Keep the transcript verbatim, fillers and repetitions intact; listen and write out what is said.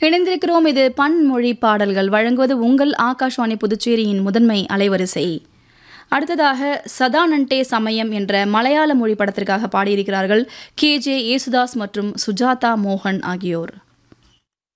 இணைந்திருக்கிறோம். இது பன்மொழி பாடல்கள் வழங்குவது உங்கள் ஆகாஷ்வாணி புதுச்சேரியின் முதன்மை அலைவரிசை. அடுத்ததாக சதானண்டே சமயம் என்ற மலையாள மொழி படத்திற்காக பாடியிருக்கிறார்கள் கே ஜே யேசுதாஸ் மற்றும் சுஜாதா மோகன் ஆகியோர்.